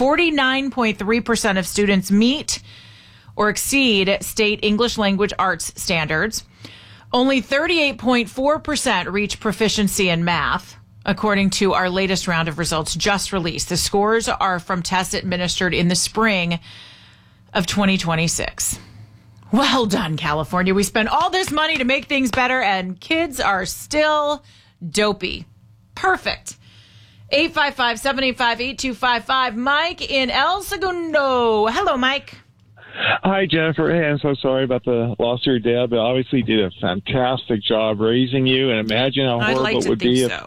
49.3% of students meet or exceed state English language arts standards. Only 38.4% reach proficiency in math, according to our latest round of results just released. The scores are from tests administered in the spring of 2026. Well done, California. We spent all this money to make things better, and kids are still dopey. Perfect. 855-785-8255. Mike in El Segundo. Hello, Mike. Hi, Jennifer. Hey, I'm so sorry about the loss of your dad, but obviously did a fantastic job raising you. And imagine how horrible it would be if,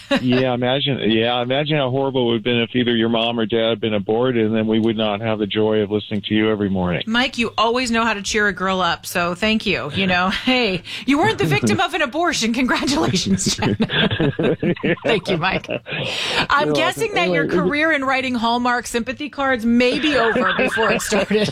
imagine how horrible it would have been if either your mom or dad had been aborted, and then we would not have the joy of listening to you every morning. Mike, you always know how to cheer a girl up, so thank you. Hey, you weren't the victim of an abortion. Congratulations, Jen. Thank you, Mike. I'm guessing that your career in writing Hallmark sympathy cards may be over before it started.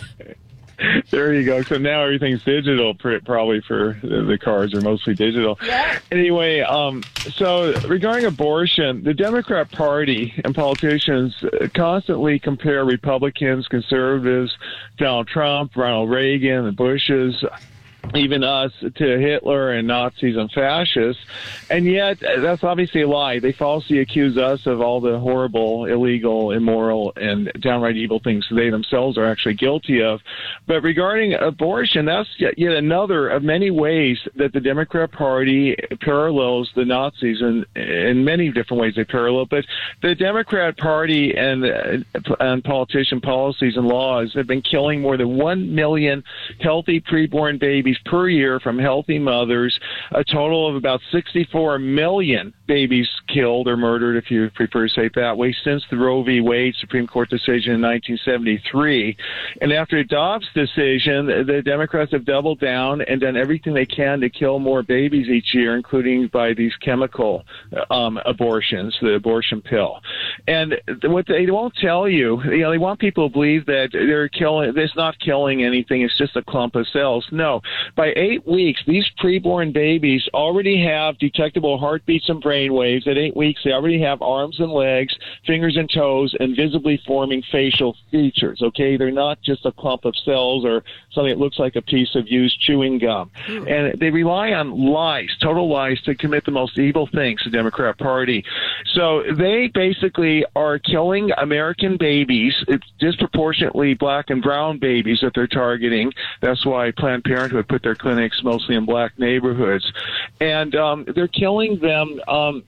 There you go. So now everything's digital, probably for the cards are mostly digital. Yeah. Anyway, so regarding abortion, the Democrat Party and politicians constantly compare Republicans, conservatives, Donald Trump, Ronald Reagan, the Bushes, even us, to Hitler and Nazis and fascists. And yet, that's obviously a lie. They falsely accuse us of all the horrible, illegal, immoral, and downright evil things they themselves are actually guilty of. But regarding abortion, that's yet another of many ways that the Democrat Party parallels the Nazis, and in many different ways they parallel. But the Democrat Party and politician policies and laws have been killing more than 1 million healthy preborn babies per year from healthy mothers, a total of about 64 million babies killed or murdered, if you prefer to say it that way, since the Roe v. Wade Supreme Court decision in 1973. And after Dobbs' decision, the Democrats have doubled down and done everything they can to kill more babies each year, including by these chemical abortions, the abortion pill. And what they won't tell you, they want people to believe that it's not killing anything, it's just a clump of cells. No. By 8 weeks, these preborn babies already have detectable heartbeats and brain waves. At 8 weeks, they already have arms and legs, fingers and toes, and visibly forming facial features, okay? They're not just a clump of cells or something that looks like a piece of used chewing gum. And they rely on lies, total lies, to commit the most evil things, the Democrat Party. So they basically are killing American babies. It's disproportionately black and brown babies that they're targeting. That's why Planned Parenthood put their clinics mostly in black neighborhoods. And they're killing them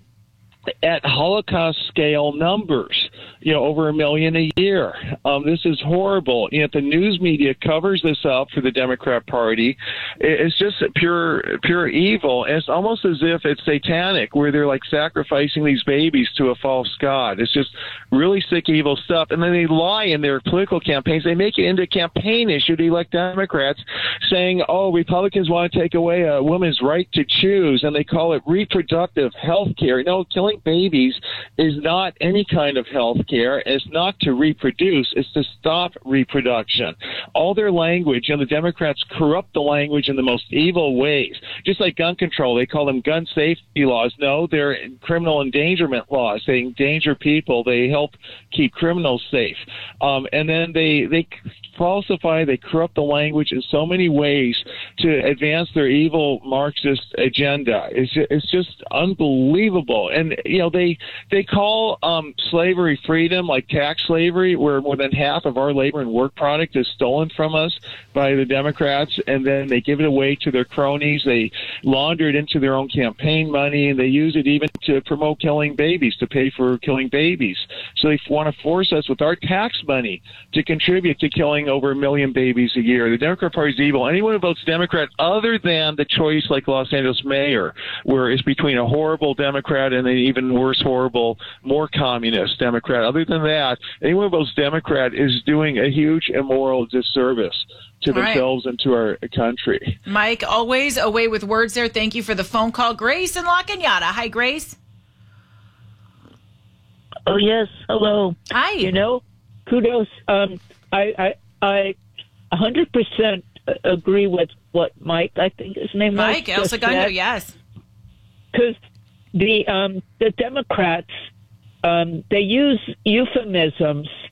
at Holocaust scale numbers, over 1 million a year. This is horrible. The news media covers this up for the Democrat Party. It's just pure evil. And it's almost as if it's satanic, where they're like sacrificing these babies to a false god. It's just really sick, evil stuff. And then they lie in their political campaigns. They make it into a campaign issue to elect Democrats, saying, Republicans want to take away a woman's right to choose, and they call it reproductive health care. No, killing babies is not any kind of health care. It's not to reproduce. It's to stop reproduction. All their language, the Democrats corrupt the language in the most evil ways. Just like gun control, they call them gun safety laws. No, they're criminal endangerment laws. They endanger people. They help keep criminals safe. And then they falsify, they corrupt the language in so many ways to advance their evil Marxist agenda. It's just unbelievable. And they call slavery freedom, like tax slavery, where more than half of our labor and work product is stolen from us by the Democrats, and then they give it away to their cronies. They launder it into their own campaign money, and they use it even to promote killing babies, to pay for killing babies. So they want to force us with our tax money to contribute to killing over 1 million babies a year. The Democrat Party is evil. Anyone who votes Democrat, other than the choice like Los Angeles mayor, where it's between a horrible Democrat and an even worse, horrible, more communist Democrat, other than that, anyone who votes Democrat is doing a huge immoral disservice to themselves and to our country. Mike, always away with words there. Thank you for the phone call. Grace in La Cañada. Hi, Grace. Oh, yes. Hello. Hi. Kudos. I 100% agree with what Mike, I think his name was. Mike El Segundo, yes. Because the Democrats, they use euphemisms